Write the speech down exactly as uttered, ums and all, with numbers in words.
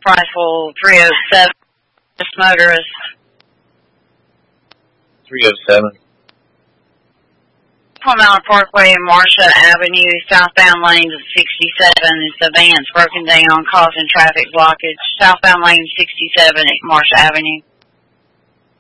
Priceville three oh seven, this motorist. three oh seven. Palmetto Parkway and Marcia Avenue, southbound lanes of sixty-seven. It's a van's broken down, causing traffic blockage. Southbound lane sixty-seven at Marcia Avenue.